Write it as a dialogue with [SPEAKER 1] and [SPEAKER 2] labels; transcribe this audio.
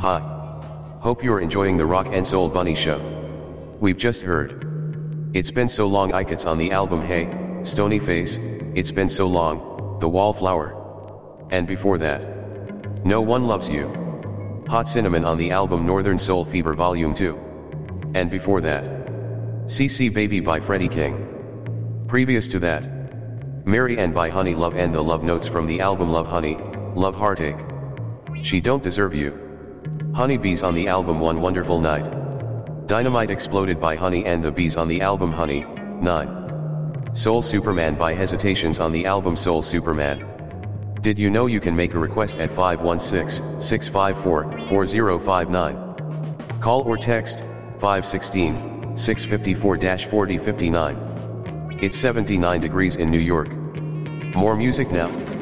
[SPEAKER 1] Hi. Hope you're enjoying the Rock and Soul Bunny show. We've just heard It's Been So Long Icats on the album Hey, Stony Face, It's Been So Long, The Wallflower. And before that, No One Loves You, Hot Cinnamon on the album Northern Soul Fever Volume 2. And before that, CC Baby by Freddie King. Previous to that, Mary Ann by Honey Love and the Love Notes from the album Love Honey, Love Heartache. She Don't Deserve You. Honey Bees on the album One Wonderful Night. Dynamite Exploded by Honey and the Bees on the album Honey, 9. Soul Superman by Hesitations on the album Soul Superman. Did you know you can make a request at 516-654-4059? Call or text 516-654-4059. It's 79 degrees in New York. More music now.